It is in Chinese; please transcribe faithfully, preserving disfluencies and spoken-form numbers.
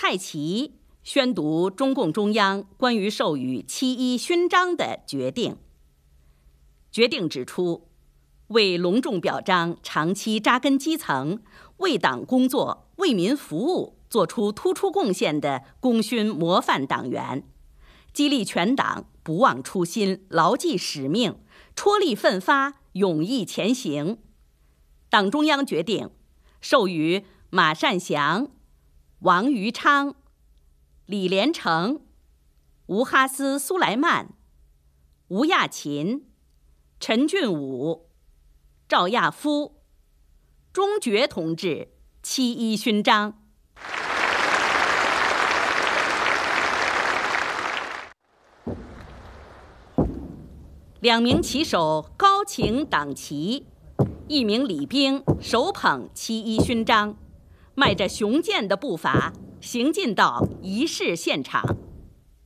蔡奇宣读中共中央关于授予七一勋章的决定。决定指出，为隆重表彰长期扎根基层、为党工作、为民服务做出突出贡献的功勋模范党员，激励全党不忘初心、牢记使命、踔厉奋发、勇毅前行。党中央决定授予马善祥、王余昌、李连成、吴哈斯苏莱曼、吴亚勤、陈俊武、赵亚夫、钟觉同志七一勋章。两名旗手高擎党旗，一名礼兵手捧七一勋章，迈着雄健的步伐行进到仪式现场。